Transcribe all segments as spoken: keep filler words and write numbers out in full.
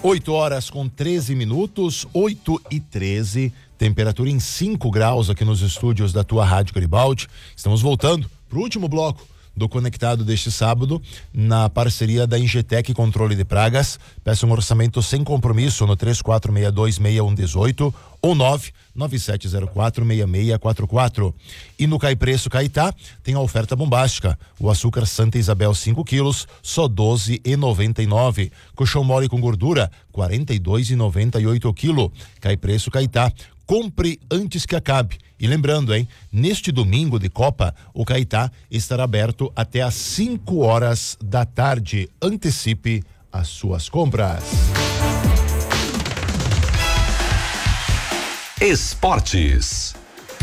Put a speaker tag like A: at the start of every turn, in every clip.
A: oito horas com treze minutos, oito e treze, temperatura em cinco graus aqui nos estúdios da tua Rádio Garibaldi. Estamos voltando para o último bloco do Conectado deste sábado, na parceria da Ingetec Controle de Pragas. Peça um orçamento sem compromisso no três quatro seis dois, seis um um oito ou nove nove sete zero quatro, seis seis quatro quatro. E no Cai Preço Caetá tem a oferta bombástica. O açúcar Santa Isabel cinco quilos, só doze reais e noventa e nove. Colchão mole com gordura, quarenta e dois reais e noventa e oito o quilo. Cai Preço Caetá. Compre antes que acabe. E lembrando, hein, neste domingo de Copa, o Caetá estará aberto até às cinco horas da tarde. Antecipe as suas compras.
B: Esportes.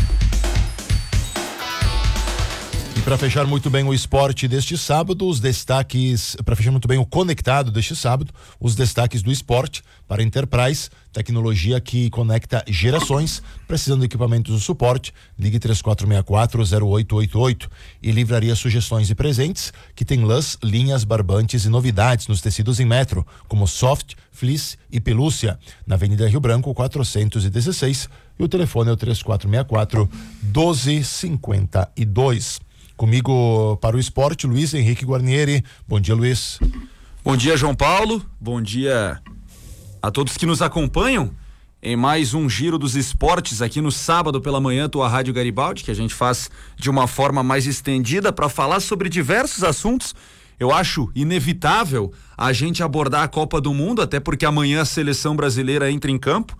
A: E para fechar muito bem o esporte deste sábado, os destaques, para fechar muito bem o Conectado deste sábado, os destaques do esporte para Enterprise, tecnologia que conecta gerações. Precisando de equipamentos de suporte, ligue três quatro seis quatro, zero oito oito oito. E Livraria Sugestões e Presentes, que tem lãs, linhas, barbantes e novidades nos tecidos em metro, como soft, fleece e pelúcia, na Avenida Rio Branco quatrocentos e dezesseis, e o telefone é o três quatro seis quatro, doze cinquenta e dois. Comigo para o esporte, Luiz Henrique Guarnieri. Bom dia, Luiz.
C: Bom dia, João Paulo. Bom dia a todos que nos acompanham em mais um Giro dos Esportes aqui no sábado pela manhã, tua Rádio Garibaldi, que a gente faz de uma forma mais estendida para falar sobre diversos assuntos. Eu acho inevitável a gente abordar a Copa do Mundo, até porque amanhã a seleção brasileira entra em campo,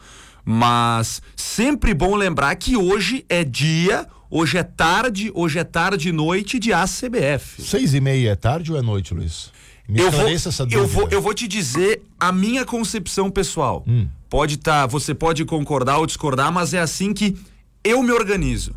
C: mas sempre bom lembrar que hoje é dia, hoje é tarde, hoje é tarde e noite de A C B F.
A: Seis e meia é tarde ou é noite, Luiz? Me
C: eu vou,
A: essa
C: eu vou, eu vou te dizer a minha concepção pessoal. Hum. Pode tá, você pode concordar ou discordar, mas é assim que eu me organizo.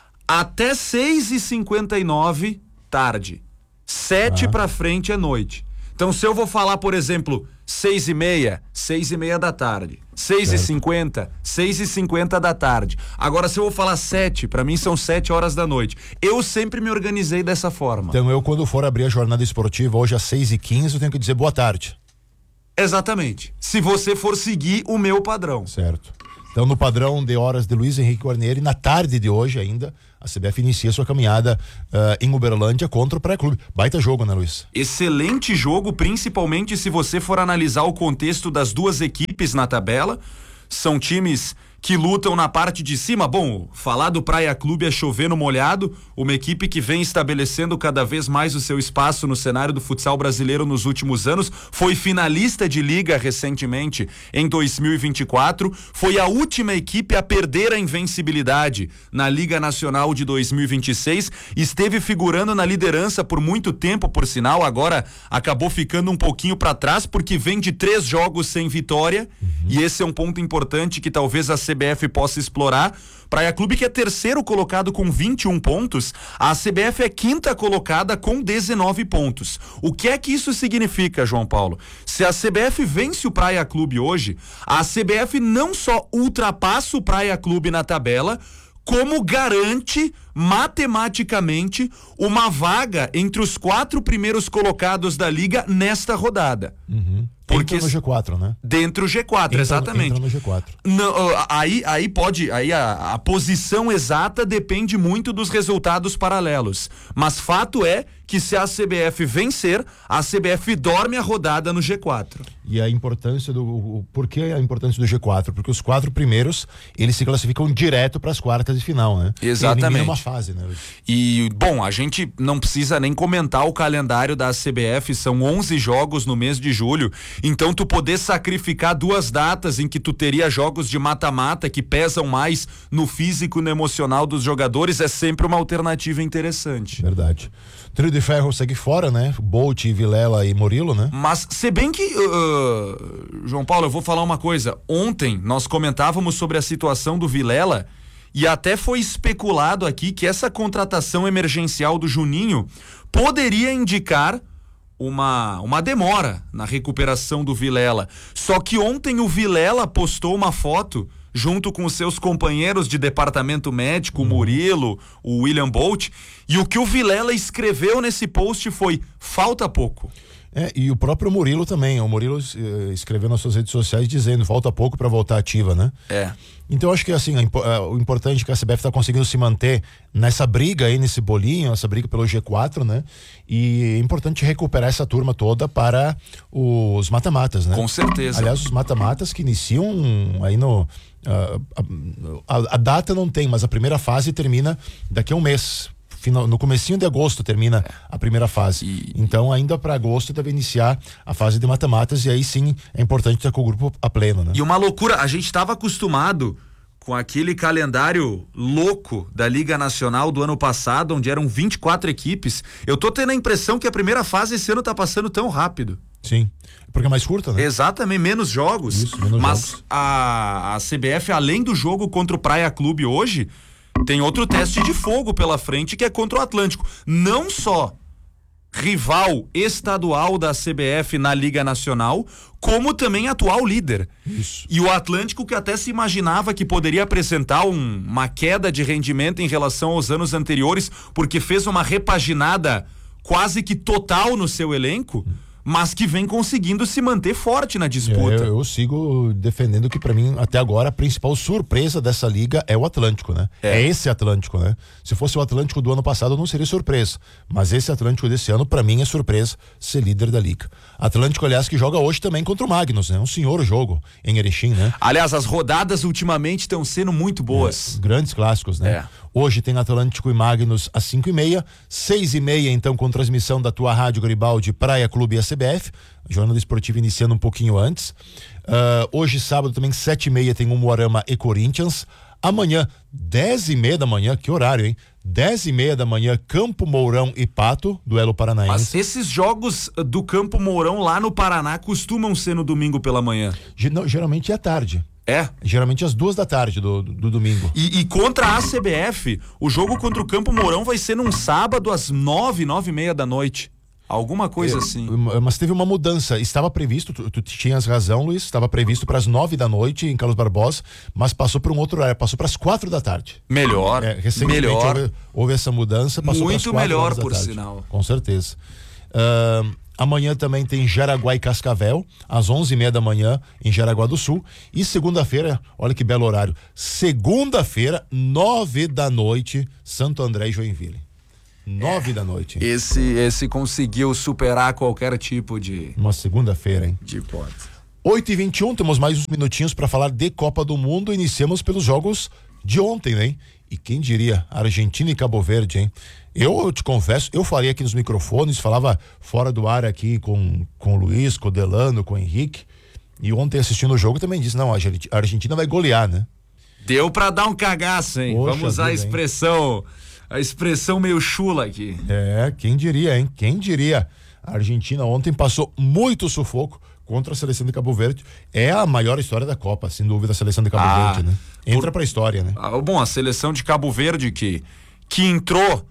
C: Até seis e cinquenta e nove, tarde. Sete ah. pra frente é noite. Então, se eu vou falar, por exemplo, seis e meia, seis e meia da tarde. Seis e cinquenta, seis e cinquenta da tarde. Agora, se eu vou falar sete, pra mim são sete horas da noite. Eu sempre me organizei dessa forma.
A: Então, eu quando for abrir a jornada esportiva hoje às seis e quinze, eu tenho que dizer boa tarde.
C: Exatamente. Se você for seguir o meu padrão.
A: Certo. Então, no padrão de horas de Luiz Henrique Guarnieri, na tarde de hoje ainda, a C B F inicia sua caminhada uh, em Uberlândia contra o Pré-Clube. Baita jogo, né, Luiz?
C: Excelente jogo, principalmente se você for analisar o contexto das duas equipes na tabela. São times que lutam na parte de cima. Bom, falar do Praia Clube é chover no molhado, uma equipe que vem estabelecendo cada vez mais o seu espaço no cenário do futsal brasileiro nos últimos anos, foi finalista de liga recentemente em dois mil e vinte e quatro, foi a última equipe a perder a invencibilidade na Liga Nacional de dois mil e vinte e seis, esteve figurando na liderança por muito tempo, por sinal, agora acabou ficando um pouquinho para trás porque vem de três jogos sem vitória, uhum. E esse é um ponto importante que talvez a C B F possa explorar. Praia Clube, que é terceiro colocado com vinte e um pontos, a C B F é quinta colocada com dezenove pontos. O que é que isso significa, João Paulo? Se a C B F vence o Praia Clube hoje, a C B F não só ultrapassa o Praia Clube na tabela, como garante matematicamente uma vaga entre os quatro primeiros colocados da liga nesta rodada.
A: Uhum. Porque entra no G quatro, né?
C: Dentro do G quatro, entra, exatamente.
A: Entra no G quatro.
C: Não, aí, aí pode, aí a, a posição exata depende muito dos resultados paralelos. Mas fato é que se a C B F vencer, a C B F dorme a rodada no G quatro.
A: E a importância do, o, por que a importância do G quatro? Porque os quatro primeiros, eles se classificam direto para as quartas de final, né?
C: Exatamente.
A: É uma fase, né?
C: E, bom, a gente não precisa nem comentar o calendário da C B F, são onze jogos no mês de julho. Então, tu poder sacrificar duas datas em que tu teria jogos de mata-mata que pesam mais no físico e no emocional dos jogadores é sempre uma alternativa interessante.
A: Verdade. Trio de ferro segue fora, né? Bolt, Vilela e Murilo, né?
C: Mas, se bem que, uh, João Paulo, eu vou falar uma coisa. Ontem nós comentávamos sobre a situação do Vilela e até foi especulado aqui que essa contratação emergencial do Juninho poderia indicar uma, uma demora na recuperação do Vilela. Só que ontem o Vilela postou uma foto junto com os seus companheiros de departamento médico, o Murilo, o William Bolt, e o que o Vilela escreveu nesse post foi: falta pouco.
A: É, e o próprio Murilo também. O Murilo eh, escreveu nas suas redes sociais dizendo falta pouco para voltar ativa, né?
C: É.
A: Então acho que assim, a, a, o importante é que a C B F está conseguindo se manter nessa briga aí, nesse bolinho, essa briga pelo G quatro, né? E é importante recuperar essa turma toda para os mata-matas, né?
C: Com certeza.
A: Aliás, os mata-matas que iniciam aí no... A, a, a data não tem, mas a primeira fase termina daqui a um mês. Final, no comecinho de agosto termina a primeira fase.
C: E,
A: então ainda para agosto deve iniciar a fase de mata-matas e aí sim é importante ter com o grupo a pleno, né?
C: E uma loucura, a gente estava acostumado com aquele calendário louco da Liga Nacional do ano passado, onde eram vinte e quatro equipes. Eu tô tendo a impressão que a primeira fase esse ano tá passando tão rápido.
A: Sim, porque é mais curta, né?
C: Exatamente, menos jogos.
A: Isso, menos
C: Mas
A: jogos.
C: A, a C B F, além do jogo contra o Praia Clube hoje, tem outro teste de fogo pela frente, que é contra o Atlântico. Não só rival estadual da C B F na Liga Nacional, como também atual líder.
A: Isso.
C: E o Atlântico, que até se imaginava que poderia apresentar um, uma queda de rendimento em relação aos anos anteriores, porque fez uma repaginada quase que total no seu elenco, mas que vem conseguindo se manter forte na disputa.
A: É, eu, eu sigo defendendo que pra mim até agora a principal surpresa dessa liga é o Atlântico, né? É. é esse Atlântico, né? Se fosse o Atlântico do ano passado não seria surpresa, mas esse Atlântico desse ano pra mim é surpresa ser líder da liga. Atlântico, aliás, que joga hoje também contra o Magnus, né? Um senhor jogo em Erechim, né?
C: Aliás, as rodadas ultimamente estão sendo muito boas.
A: É, grandes clássicos, né?
C: É.
A: Hoje tem Atlântico e Magnus às cinco e meia, seis e meia então com transmissão da tua Rádio Garibaldi, Praia Clube e a C B F, jornada esportiva iniciando um pouquinho antes. Uh, hoje sábado também sete e meia tem um Moarama e Corinthians. Amanhã dez e meia da manhã, que horário, hein? Dez e meia da manhã, Campo Mourão e Pato, duelo paranaense.
C: Mas esses jogos do Campo Mourão lá no Paraná costumam ser no domingo pela manhã?
A: Ge- não, geralmente é à tarde.
C: É?
A: Geralmente às duas da tarde do, do, do domingo.
C: E, e contra a C B F, o jogo contra o Campo Mourão vai ser num sábado às nove, nove e meia da noite. Alguma coisa
A: é,
C: assim.
A: Mas teve uma mudança. Estava previsto, tu, tu tinhas razão, Luiz, estava previsto para as nove da noite em Carlos Barbosa, mas passou para um outro horário, passou para as quatro da tarde.
C: Melhor.
A: É, recentemente
C: melhor.
A: Houve, houve essa mudança, passou para as
C: Muito
A: quatro
C: melhor,
A: horas da
C: por
A: tarde.
C: sinal.
A: Com certeza. Uh, amanhã também tem Jaraguá e Cascavel, às onze e meia da manhã, em Jaraguá do Sul. E segunda-feira, olha que belo horário. Segunda-feira, nove da noite, Santo André e Joinville. Nove é, da noite. Hein?
C: Esse, esse conseguiu superar qualquer tipo de.
A: Uma segunda-feira, hein?
C: De hipótese.
A: oito e vinte e um, temos mais uns minutinhos para falar de Copa do Mundo. Iniciamos pelos jogos de ontem, hein? E quem diria, Argentina e Cabo Verde, hein? Eu, eu te confesso, eu falei aqui nos microfones, falava fora do ar aqui com, com o Luiz, com o Delano, com o Henrique. E ontem assistindo o jogo também disse, não, a Argentina vai golear, né?
C: Deu pra dar um cagaço, hein?
A: Poxa,
C: vamos usar a
A: vida,
C: expressão, a expressão meio chula aqui.
A: É, quem diria, hein? Quem diria? A Argentina ontem passou muito sufoco contra a seleção de Cabo Verde. É a maior história da Copa, sem dúvida, a seleção de Cabo
C: ah,
A: Verde, né? Entra
C: por...
A: pra história, né?
C: Ah, bom, a seleção de Cabo Verde que, que entrou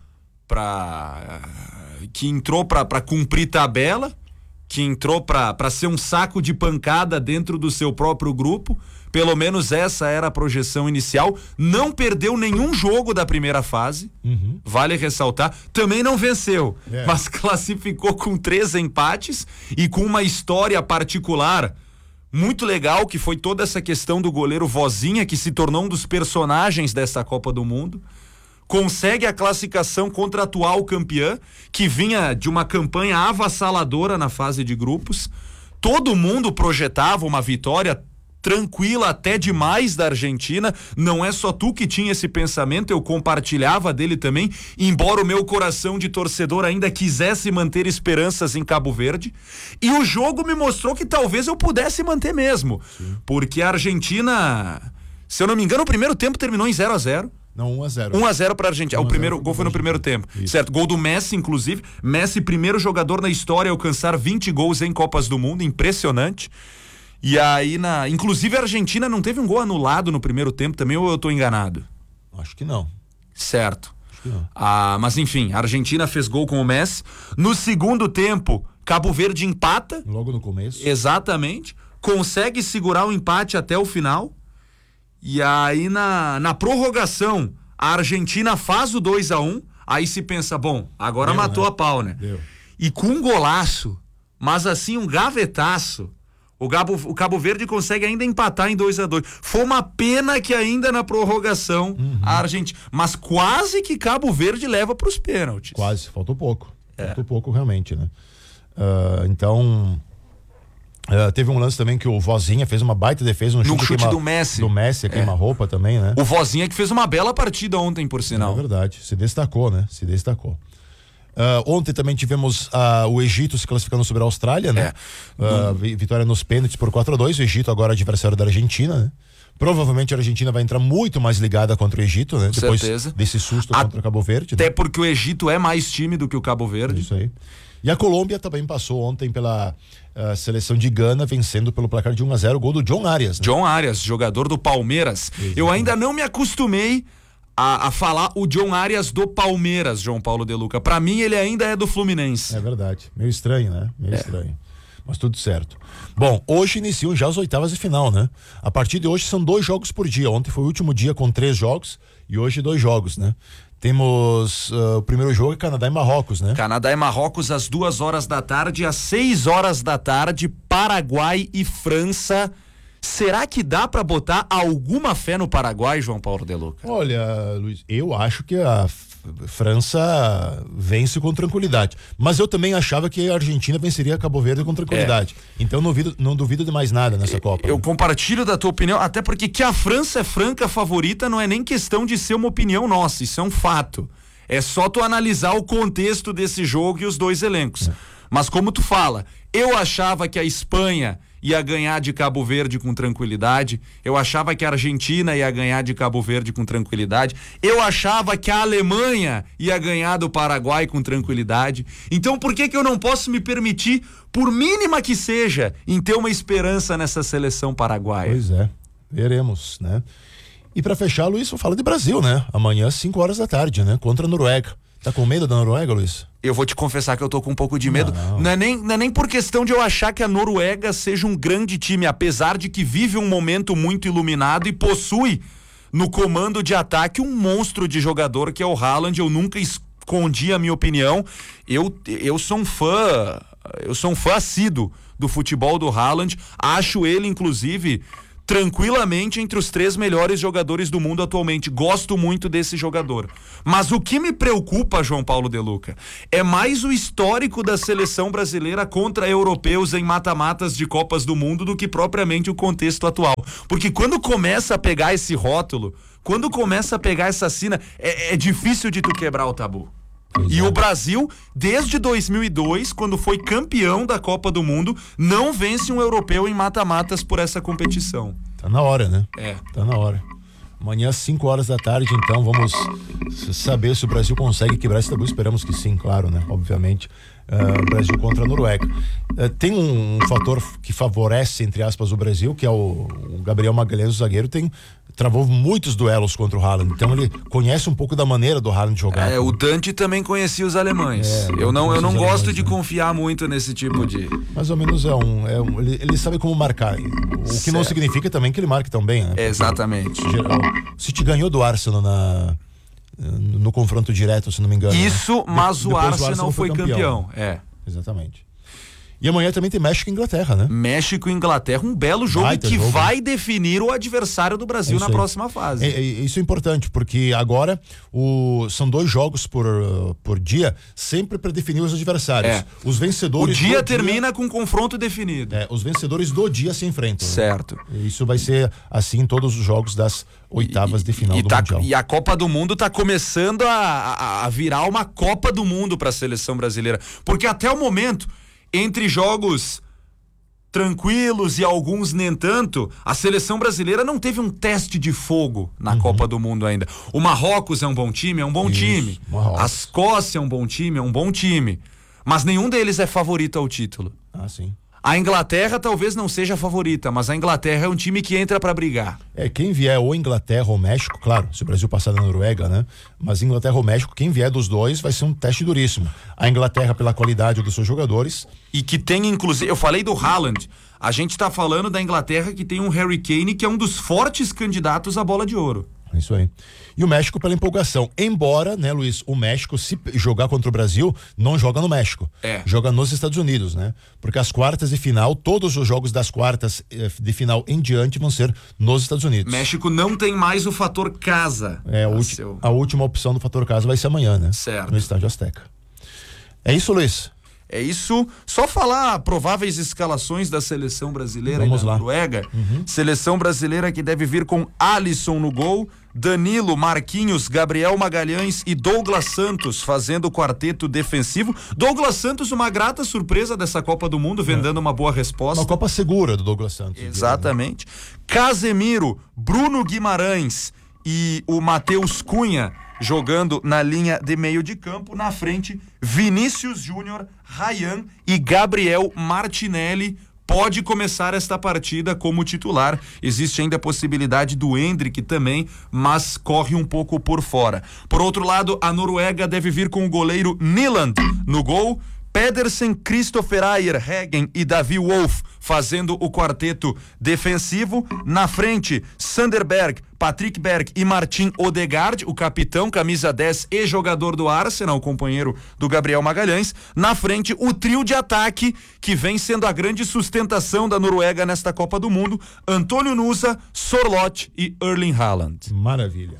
C: pra que entrou pra, pra cumprir tabela, que entrou pra, pra ser um saco de pancada dentro do seu próprio grupo, pelo menos essa era a projeção inicial, não perdeu nenhum jogo da primeira fase,
A: uhum.
C: Vale ressaltar, também não venceu,
A: é.
C: Mas classificou com três empates e com uma história particular muito legal, que foi toda essa questão do goleiro Vozinha, que se tornou um dos personagens dessa Copa do Mundo. Consegue a classificação contra a atual campeã, que vinha de uma campanha avassaladora na fase de grupos. Todo mundo projetava uma vitória tranquila até demais da Argentina. Não é só tu que tinha esse pensamento, eu compartilhava dele também, embora o meu coração de torcedor ainda quisesse manter esperanças em Cabo Verde. E o jogo me mostrou que talvez eu pudesse manter mesmo. Sim. Porque a Argentina, se eu não me engano, o primeiro tempo terminou em zero a zero.
A: Não, um a zero.
C: um a zero pra Argentina. O primeiro gol foi no primeiro tempo. Isso. Certo, gol do Messi, inclusive. Messi, primeiro jogador na história a alcançar vinte gols em Copas do Mundo, impressionante. E aí, na... inclusive a Argentina não teve um gol anulado no primeiro tempo também, ou eu tô enganado?
A: Acho que não.
C: Certo.
A: Acho que não.
C: Ah, mas enfim, a Argentina fez gol com o Messi. No segundo tempo, Cabo Verde empata.
A: Logo no começo.
C: Exatamente. Consegue segurar o empate até o final. E aí na, na prorrogação a Argentina faz o dois a um, aí se pensa, bom, agora
A: Deu,
C: matou
A: né?
C: a pau, né?
A: Deu.
C: E com um golaço mas assim, um gavetaço. O, Gabo, o Cabo Verde consegue ainda empatar em dois a dois. Foi uma pena que ainda na prorrogação uhum. a Argentina. Mas quase que Cabo Verde leva para os pênaltis.
A: Quase, faltou pouco. É. Faltou pouco realmente, né? Uh, então. Uh, teve um lance também que o Vozinha fez uma baita defesa. Um
C: no
A: chute,
C: chute
A: queima,
C: do Messi.
A: Do Messi,
C: é.
A: queima-roupa também, né?
C: O Vozinha que fez uma bela partida ontem, por sinal.
A: É verdade, se destacou, né? Se destacou. Uh, ontem também tivemos uh, o Egito se classificando sobre a Austrália, né? É. Uh, vitória nos pênaltis por quatro a dois. O Egito agora adversário da Argentina, né? Provavelmente a Argentina vai entrar muito mais ligada contra o Egito, né?
C: Com
A: Depois
C: certeza.
A: desse susto a... contra o Cabo Verde.
C: Até
A: né?
C: porque o Egito é mais time do que o Cabo Verde.
A: Isso aí. E a Colômbia também passou ontem pela uh, seleção de Gana, vencendo pelo placar de um a zero, o gol do John Arias. Né?
C: John Arias, jogador do Palmeiras. Exatamente. Eu ainda não me acostumei A, a falar o John Arias do Palmeiras, João Paulo De Luca. Pra mim, ele ainda é do Fluminense.
A: É verdade. Meio estranho, né? Meio
C: é.
A: estranho. Mas tudo certo. Bom, hoje iniciam já as oitavas de final, né? A partir de hoje são dois jogos por dia. Ontem foi o último dia com três jogos e hoje dois jogos, né? Temos uh, o primeiro jogo é Canadá e Marrocos, né?
C: Canadá e Marrocos às duas horas da tarde, às seis horas da tarde, Paraguai e França. Será que dá pra botar alguma fé no Paraguai, João Paulo De Luca?
A: Olha, Luiz, eu acho que a França vence com tranquilidade. Mas eu também achava que a Argentina venceria Cabo Verde com tranquilidade. É. Então não duvido, não duvido de mais nada nessa Copa.
C: Eu
A: né?
C: compartilho da tua opinião, até porque que a França é franca favorita não é nem questão de ser uma opinião nossa, isso é um fato. É só tu analisar o contexto desse jogo e os dois elencos. É. Mas como tu fala, eu achava que a Espanha ia ganhar de Cabo Verde com tranquilidade, eu achava que a Argentina ia ganhar de Cabo Verde com tranquilidade, eu achava que a Alemanha ia ganhar do Paraguai com tranquilidade. Então por que que eu não posso me permitir, por mínima que seja, em ter uma esperança nessa seleção paraguaia?
A: Pois é, veremos, né? E pra fechar, Luiz, fala de Brasil, né? Amanhã às cinco horas da tarde, né? Contra a Noruega. Tá com medo da Noruega, Luiz?
C: Eu vou te confessar que eu tô com um pouco de medo. Não, não é nem, não é nem por questão de eu achar que a Noruega seja um grande time, apesar de que vive um momento muito iluminado e possui no comando de ataque um monstro de jogador que é o Haaland. Eu nunca escondi a minha opinião. Eu, eu sou um fã, eu sou um fã assíduo do futebol do Haaland. Acho ele, inclusive, tranquilamente entre os três melhores jogadores do mundo atualmente. Gosto muito desse jogador. Mas o que me preocupa, João Paulo De Luca, é mais o histórico da seleção brasileira contra europeus em mata-matas de Copas do Mundo do que propriamente o contexto atual. Porque quando começa a pegar esse rótulo, quando começa a pegar essa sina, é, é difícil de tu quebrar o tabu.
A: Pois
C: e
A: é.
C: o Brasil, desde dois mil e dois, quando foi campeão da Copa do Mundo, não vence um europeu em mata-matas por essa competição.
A: Tá na hora, né?
C: É.
A: Tá na hora. Amanhã às cinco horas da tarde, então, vamos saber se o Brasil consegue quebrar esse tabu. Esperamos que sim, claro, né? Obviamente. Uh, Brasil contra a Noruega. Uh, tem um, um fator que favorece, entre aspas, o Brasil, que é o, o Gabriel Magalhães, o zagueiro, tem, travou muitos duelos contra o Haaland. Então ele conhece um pouco da maneira do Haaland jogar.
C: É, o Dante também conhecia os alemães. É, eu não, eu não gosto alemães, de né? confiar muito nesse tipo de...
A: Mais ou menos é um... É um ele, ele sabe como marcar. O que certo. Não significa também que ele marque tão bem, né?
C: É, exatamente.
A: Se te ganhou do Arsenal na... no confronto direto, se não me engano.
C: Isso, né? Mas de, o, Arsenal o Arsenal foi campeão. campeão. É.
A: Exatamente. E amanhã também tem México e Inglaterra, né?
C: México e Inglaterra, um belo jogo Baita que jogo. vai definir o adversário do Brasil é na aí. próxima fase.
A: É, é, isso é importante, porque agora o, são dois jogos por, uh, por dia, sempre para definir os adversários.
C: É.
A: Os vencedores.
C: O dia termina dia, com um confronto definido.
A: É, os vencedores do dia se enfrentam.
C: Certo.
A: Né? Isso vai ser assim em todos os jogos das oitavas
C: e,
A: de final
C: e
A: do
C: tá,
A: Mundial.
C: E a Copa do Mundo tá começando a, a, a virar uma Copa do Mundo para a seleção brasileira. Porque até o momento, entre jogos tranquilos e alguns nem tanto, a seleção brasileira não teve um teste de fogo na uhum. Copa do Mundo ainda. O Marrocos é um bom time, é um bom Isso, time. Marrocos. A Escócia é um bom time, é um bom time. Mas nenhum deles é favorito ao título.
A: Ah, sim.
C: A Inglaterra talvez não seja a favorita, mas a Inglaterra é um time que entra pra brigar.
A: É, quem vier ou Inglaterra ou México, claro, se o Brasil passar da Noruega, né? Mas Inglaterra ou México, quem vier dos dois vai ser um teste duríssimo. A Inglaterra pela qualidade dos seus jogadores.
C: E que tem, inclusive, eu falei do Haaland, a gente tá falando da Inglaterra que tem um Harry Kane que é um dos fortes candidatos à bola de ouro.
A: Isso aí. E o México pela empolgação. Embora, né, Luiz, o México, se jogar contra o Brasil, não joga no México.
C: É.
A: Joga nos Estados Unidos, né? Porque as quartas de final, todos os jogos das quartas de final em diante vão ser nos Estados Unidos.
C: México não tem mais o fator casa.
A: É, a, ulti- a última opção do fator casa vai ser amanhã, né?
C: Certo.
A: No Estádio Azteca. É isso, Luiz?
C: É isso. Só falar prováveis escalações da seleção brasileira
A: Vamos
C: e da
A: lá.
C: Noruega. Uhum. Seleção brasileira que deve vir com Alisson no gol, Danilo, Marquinhos, Gabriel Magalhães e Douglas Santos fazendo o quarteto defensivo. Douglas Santos, uma grata surpresa dessa Copa do Mundo, vem dando uma boa resposta.
A: Uma Copa segura do Douglas Santos.
C: Exatamente. Casemiro, Bruno Guimarães e o Matheus Cunha jogando na linha de meio de campo. Na frente, Vinícius Júnior, Ryan e Gabriel Martinelli. Pode começar esta partida como titular. Existe ainda a possibilidade do Endrick também, mas corre um pouco por fora. Por outro lado, a Noruega deve vir com o goleiro Nyland no gol. Pedersen, Christopher Ayer, Hegen e Davi Wolf fazendo o quarteto defensivo. Na frente, Sanderberg, Patrick Berg e Martin Odegaard, o capitão, camisa dez e jogador do Arsenal, companheiro do Gabriel Magalhães. Na frente, o trio de ataque que vem sendo a grande sustentação da Noruega nesta Copa do Mundo: Antônio Nusa, Sorloth e Erling Haaland.
A: Maravilha.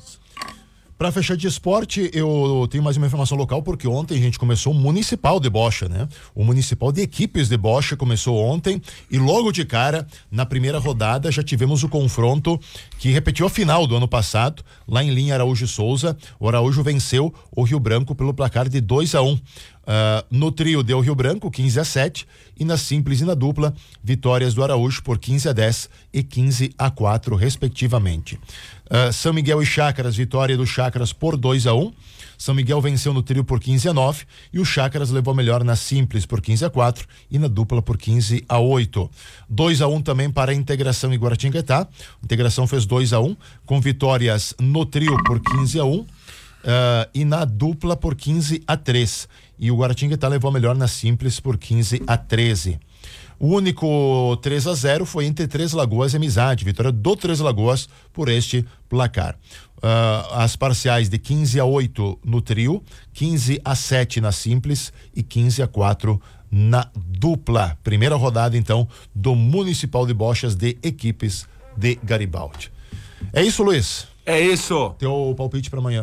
A: Para fechar de esporte, eu tenho mais uma informação local, porque ontem a gente começou o Municipal de Bocha, né? O Municipal de Equipes de Bocha começou ontem e logo de cara, na primeira rodada, já tivemos o confronto que repetiu a final do ano passado, lá em linha Araújo e Souza. O Araújo venceu o Rio Branco pelo placar de dois a um. Uh, no trio deu Rio Branco quinze a sete e na simples e na dupla vitórias do Araújo por quinze a dez e quinze a quatro respectivamente. Uh, São Miguel e Chácaras, vitória do Chácaras por dois a um. São Miguel venceu no trio por quinze a nove e o Chácaras levou melhor na simples por quinze a quatro e na dupla por quinze a oito. dois a um também para a Integração e Guaratinguetá. A Integração fez dois a um com vitórias no trio por quinze a um. Uh, e na dupla por quinze a três. E o Guaratinguetá levou a melhor na simples por quinze a treze. O único três a zero foi entre Três Lagoas e Amizade, vitória do Três Lagoas por este placar. Uh, as parciais de quinze a oito no trio, quinze a sete na simples e quinze a quatro na dupla. Primeira rodada então do Municipal de Bochas de Equipes de Garibaldi. É isso, Luiz?
C: É isso.
A: Teu palpite para amanhã?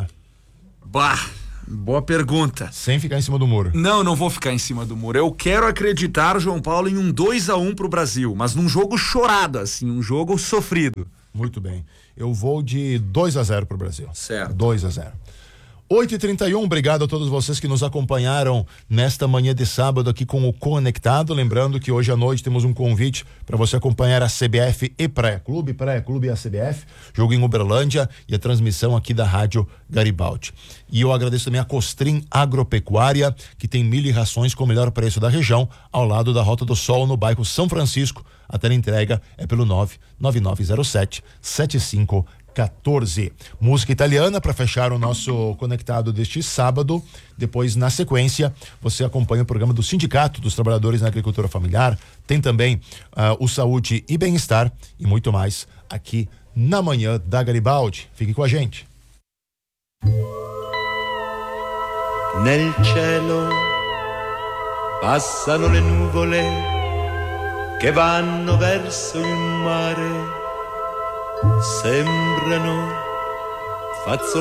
C: Bah, boa pergunta.
A: Sem ficar em cima do muro.
C: Não, não vou ficar em cima do muro. Eu quero acreditar, João Paulo, em um dois a um pro Brasil, mas num jogo chorado, assim, um jogo sofrido.
A: Muito bem. Eu vou de dois a zero pro Brasil.
C: Certo.
A: dois a zero. oito e trinta e um, obrigado a todos vocês que nos acompanharam nesta manhã de sábado aqui com o Conectado. Lembrando que hoje à noite temos um convite para você acompanhar a C B F e Praia Clube, Praia Clube e a C B F, jogo em Uberlândia e a transmissão aqui da Rádio Garibaldi. E eu agradeço também a Costrim Agropecuária, que tem milho e rações com o melhor preço da região, ao lado da Rota do Sol, no bairro São Francisco. A teleentrega é pelo nove nove nove zero sete sete cinco quatorze. Música italiana para fechar o nosso Conectado deste sábado. Depois, na sequência, você acompanha o programa do Sindicato dos Trabalhadores na Agricultura Familiar. Tem também uh, o Saúde e Bem-Estar e muito mais aqui na manhã da Garibaldi. Fique com a gente.
D: Nel cielo passano le nuvole che vanno verso il mare. Sembrano fazzoletti